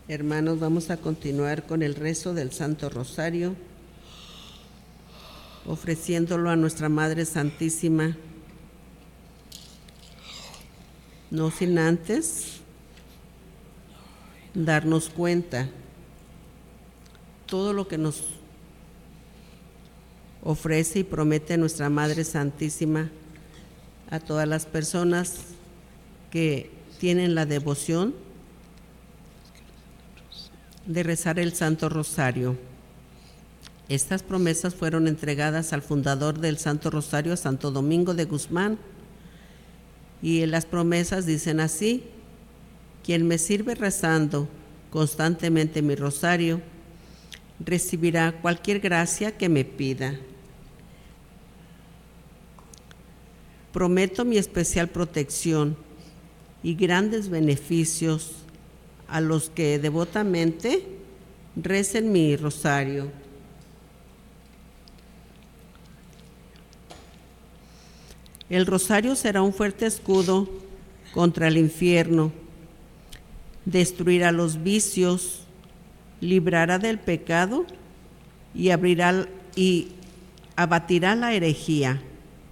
Hermanos, vamos a continuar con el rezo del Santo Rosario, ofreciéndolo a nuestra Madre Santísima, no sin antes darnos cuenta todo lo que nos ofrece y promete nuestra Madre Santísima a todas las personas que tienen la devoción de rezar el Santo Rosario. Estas promesas fueron entregadas al fundador del Santo Rosario, a Santo Domingo de Guzmán, y las promesas dicen así: quien me sirve rezando constantemente mi rosario, recibirá cualquier gracia que me pida. Prometo mi especial protección y grandes beneficios a los que devotamente recen mi rosario. El rosario será un fuerte escudo contra el infierno, destruirá los vicios, librará del pecado y abatirá la herejía.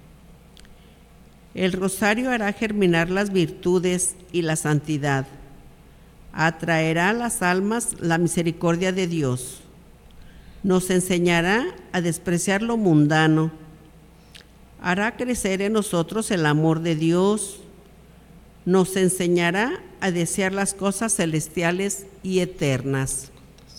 El rosario hará germinar las virtudes y la santidad. Atraerá a las almas la misericordia de Dios. Nos enseñará a despreciar lo mundano. Hará crecer en nosotros el amor de Dios. Nos enseñará a desear las cosas celestiales y eternas.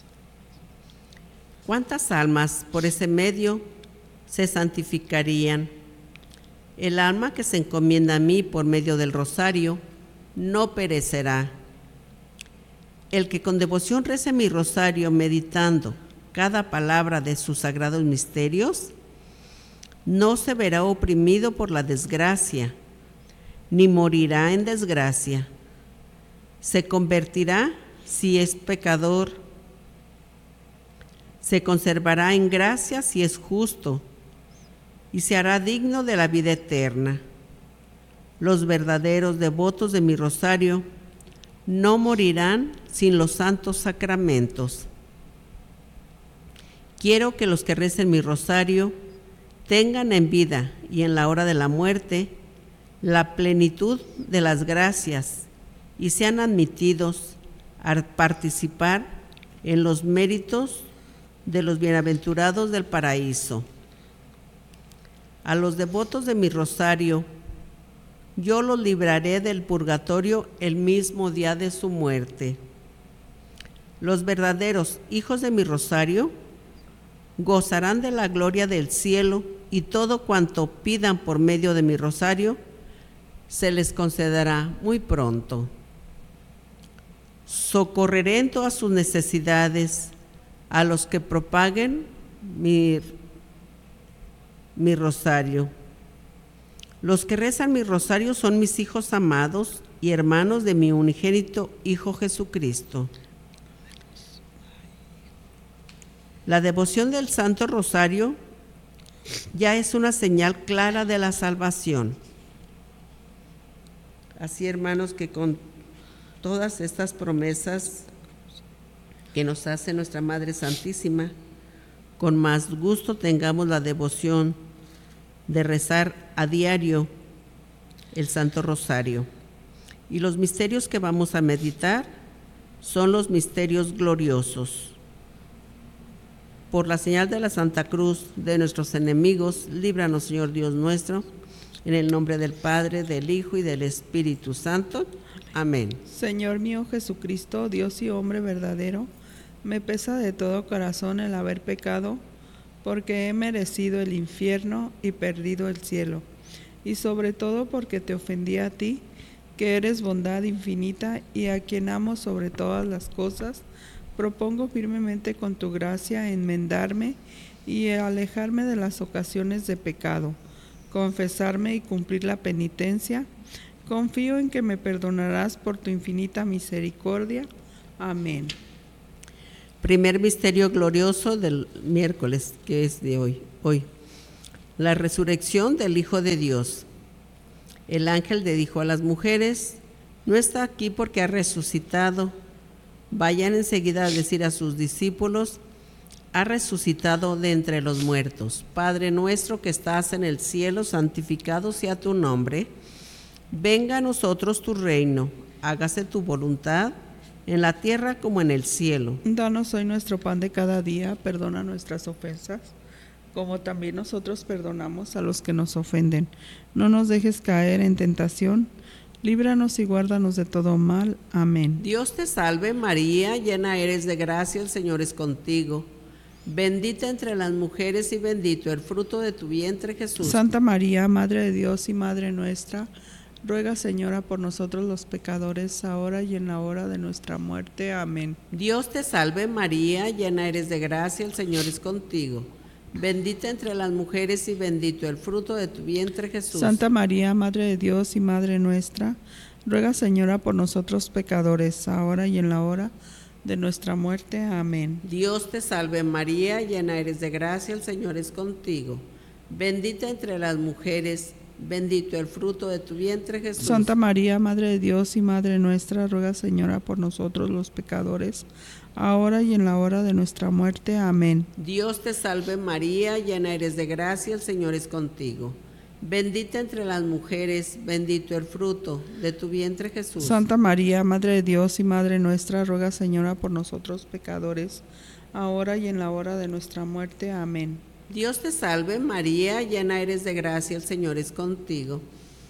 ¿Cuántas almas por ese medio se santificarían? El alma que se encomienda a mí por medio del rosario no perecerá. El que con devoción rece mi rosario meditando cada palabra de sus sagrados misterios, no se verá oprimido por la desgracia, ni morirá en desgracia. Se convertirá si es pecador, se conservará en gracia si es justo, y se hará digno de la vida eterna. Los verdaderos devotos de mi rosario no morirán sin los santos sacramentos. Quiero que los que recen mi rosario tengan en vida y en la hora de la muerte la plenitud de las gracias y sean admitidos a participar en los méritos de los bienaventurados del paraíso. A los devotos de mi rosario, yo los libraré del purgatorio el mismo día de su muerte. Los verdaderos hijos de mi rosario gozarán de la gloria del cielo y todo cuanto pidan por medio de mi rosario se les concederá muy pronto. Socorreré en todas sus necesidades a los que propaguen mi rosario. Los que rezan mi rosario son mis hijos amados y hermanos de mi unigénito Hijo Jesucristo. La devoción del Santo Rosario ya es una señal clara de la salvación. Así, hermanos, que con todas estas promesas que nos hace nuestra Madre Santísima, con más gusto tengamos la devoción de rezar a diario el Santo Rosario. Y los misterios que vamos a meditar son los misterios gloriosos. Por la señal de la Santa Cruz de nuestros enemigos, líbranos, Señor Dios nuestro, en el nombre del Padre, del Hijo y del Espíritu Santo. Amén. Señor mío Jesucristo, Dios y hombre verdadero, me pesa de todo corazón el haber pecado, porque he merecido el infierno y perdido el cielo, y sobre todo porque te ofendí a ti, que eres bondad infinita y a quien amo sobre todas las cosas. Propongo firmemente con tu gracia enmendarme y alejarme de las ocasiones de pecado, confesarme y cumplir la penitencia. Confío en que me perdonarás por tu infinita misericordia. Amén. Primer misterio glorioso del miércoles, que es de hoy. La resurrección del Hijo de Dios. El ángel le dijo a las mujeres: no está aquí porque ha resucitado. vayan enseguida a decir a sus discípulos: ha resucitado de entre los muertos. Padre nuestro que estás en el cielo, santificado sea tu nombre. Venga a nosotros tu reino. Hágase tu voluntad en la tierra como en el cielo. Danos hoy nuestro pan de cada día. Perdona nuestras ofensas, como también nosotros perdonamos a los que nos ofenden. No nos dejes caer en tentación. Líbranos y guárdanos de todo mal. Amén. Dios te salve María, llena eres de gracia, el Señor es contigo. Bendita entre las mujeres y bendito el fruto de tu vientre, Jesús. Santa María, Madre de Dios y Madre nuestra, ruega, Señora, por nosotros los pecadores, ahora y en la hora de nuestra muerte. Amén. Dios te salve María, llena eres de gracia, el Señor es contigo. Bendita entre las mujeres y bendito el fruto de tu vientre, Jesús. Santa María, Madre de Dios y Madre nuestra, ruega, Señora, por nosotros pecadores, ahora y en la hora de nuestra muerte. Amén. Dios te salve María, llena eres de gracia, el Señor es contigo. Bendita entre las mujeres, bendito el fruto de tu vientre, Jesús. Santa María, Madre de Dios y Madre nuestra, ruega, Señora, por nosotros los pecadores, ahora y en la hora de nuestra muerte. Amén. Dios te salve María, llena eres de gracia, el Señor es contigo. Bendita entre las mujeres, bendito el fruto de tu vientre, Jesús. Santa María, Madre de Dios y Madre nuestra, ruega, Señora, por nosotros pecadores, ahora y en la hora de nuestra muerte. Amén. Dios te salve María, llena eres de gracia, el Señor es contigo.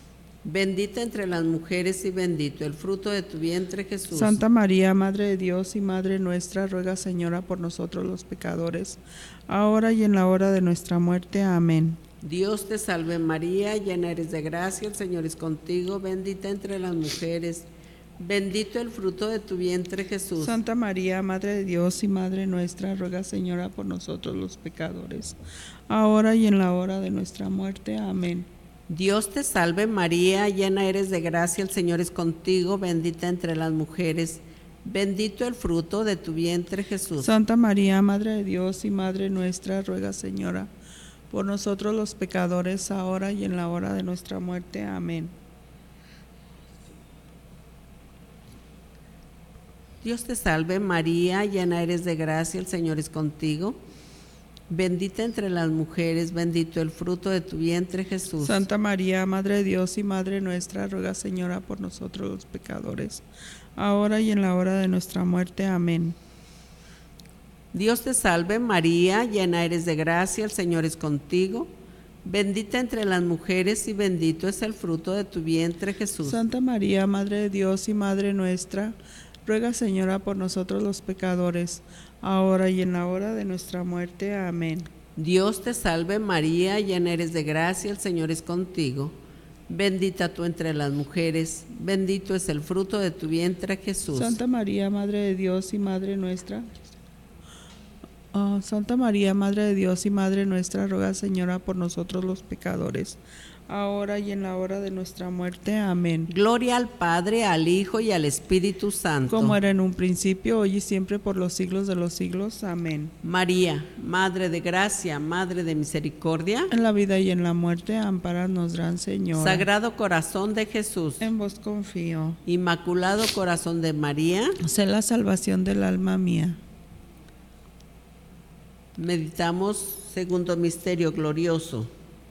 Bendita entre las mujeres y bendito el fruto de tu vientre, Jesús. Santa María, Madre de Dios y Madre nuestra, ruega, Señora, por nosotros los pecadores, ahora y en la hora de nuestra muerte. Amén. Dios te salve María, llena eres de gracia, el Señor es contigo. Bendita entre las mujeres, bendito el fruto de tu vientre, Jesús. Santa María, Madre de Dios y Madre nuestra, ruega, Señora, por nosotros los pecadores, ahora y en la hora de nuestra muerte. Amén. Dios te salve María, llena eres de gracia, el Señor es contigo. Bendita entre las mujeres, bendito el fruto de tu vientre, Jesús. Santa María, Madre de Dios y Madre nuestra, ruega, Señora, por nosotros los pecadores, ahora y en la hora de nuestra muerte. Amén. Dios te salve María, llena eres de gracia, el Señor es contigo. Bendita entre las mujeres, bendito el fruto de tu vientre, Jesús. Santa María, Madre de Dios y Madre nuestra, ruega, Señora, por nosotros los pecadores, ahora y en la hora de nuestra muerte. Amén. Dios te salve María, llena eres de gracia, el Señor es contigo. Bendita entre las mujeres y bendito es el fruto de tu vientre, Jesús. Santa María, Madre de Dios y Madre nuestra, ruega, Señora, por nosotros los pecadores, ahora y en la hora de nuestra muerte. Amén. Dios te salve María, llena eres de gracia, el Señor es contigo. Bendita tú entre las mujeres, bendito es el fruto de tu vientre, Jesús. Santa María, Madre de Dios y Madre nuestra, Santa María, Madre de Dios y Madre nuestra, ruega, Señora, por nosotros los pecadores, ahora y en la hora de nuestra muerte. Amén. Gloria al Padre, al Hijo y al Espíritu Santo. Como era en un principio, hoy y siempre, por los siglos de los siglos. Amén. María, Madre de gracia, Madre de misericordia, En la vida y en la muerte, ampáranos, Gran Señora. Sagrado Corazón de Jesús, En vos confío. Inmaculado Corazón de María, Sé la salvación del alma mía. meditamos segundo misterio glorioso.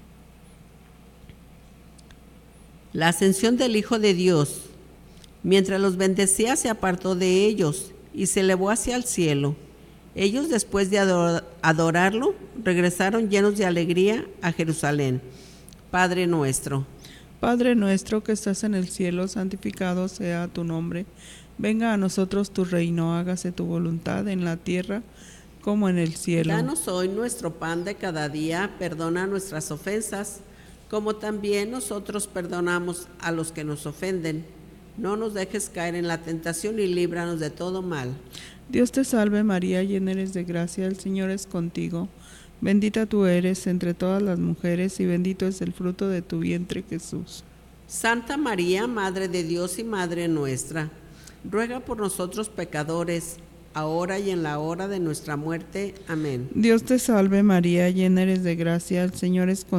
La ascensión del Hijo de Dios. Mientras los bendecía, se apartó de ellos y se elevó hacia el cielo. Ellos, después de adorarlo, regresaron llenos de alegría a Jerusalén. Padre nuestro, Padre nuestro que estás en el cielo, santificado sea tu nombre. Venga a nosotros tu reino, hágase tu voluntad en la tierra como en el cielo. danos hoy nuestro pan de cada día, perdona nuestras ofensas, como también nosotros perdonamos a los que nos ofenden. No nos dejes caer en la tentación y líbranos de todo mal. Dios te salve María, llena eres de gracia, el Señor es contigo. Bendita tú eres entre todas las mujeres y bendito es el fruto de tu vientre, Jesús. Santa María, Madre de Dios y Madre nuestra, ruega por nosotros pecadores, ahora y en la hora de nuestra muerte. Amén. Dios te salve María, llena eres de gracia, el Señor es contigo.